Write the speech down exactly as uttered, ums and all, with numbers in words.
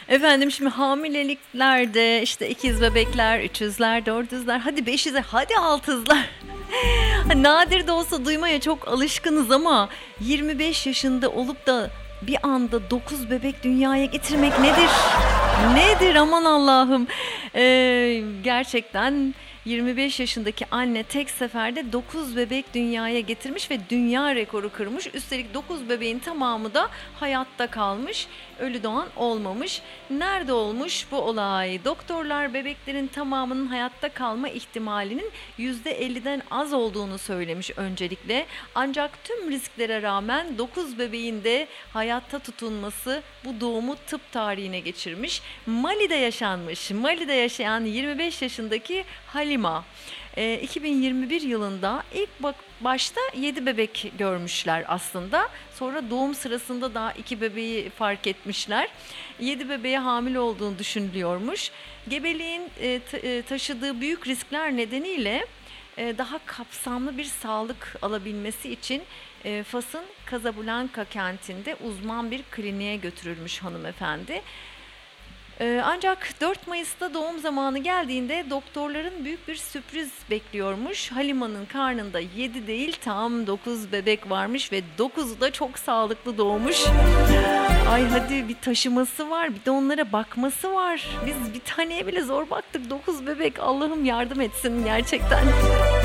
Efendim şimdi hamileliklerde işte ikiz bebekler, üçüzler, dördüzler, hadi beşizler, hadi altızlar. Nadir de olsa duymaya çok alışkınız ama yirmi beş yaşında olup da bir anda dokuz bebek dünyaya getirmek nedir? Nedir aman Allah'ım. Ee, gerçekten yirmi beş yaşındaki anne tek seferde dokuz bebek dünyaya getirmiş ve dünya rekoru kırmış. Üstelik dokuz bebeğin tamamı da hayatta kalmış. Ölü doğan olmamış. Nerede olmuş bu olay? Doktorlar bebeklerin tamamının hayatta kalma ihtimalinin yüzde elliden az olduğunu söylemiş öncelikle. Ancak tüm risklere rağmen dokuz bebeğin de hayatta tutunması bu doğumu tıp tarihine geçirmiş. Mali'de yaşanmış. Mali'de yaşayan yirmi beş yaşındaki Halima. E, iki bin yirmi bir yılında ilk bak başta yedi bebek görmüşler aslında. Sonra doğum sırasında daha iki bebeği fark etmişler. yedi bebeğe hamile olduğunu düşünülüyormuş. Gebeliğin e, ta- e, taşıdığı büyük riskler nedeniyle e, daha kapsamlı bir sağlık alabilmesi için e, Fas'ın Casablanca kentinde uzman bir kliniğe götürülmüş hanımefendi. Ee, ancak dört Mayıs'ta doğum zamanı geldiğinde doktorların büyük bir sürpriz bekliyormuş. Halima'nın karnında yedi değil tam dokuz bebek varmış ve dokuzu da çok sağlıklı doğmuş. Ay hadi bir taşıması var, bir de onlara bakması var. Biz bir taneye bile zor baktık, dokuz bebek, Allah'ım yardım etsin gerçekten.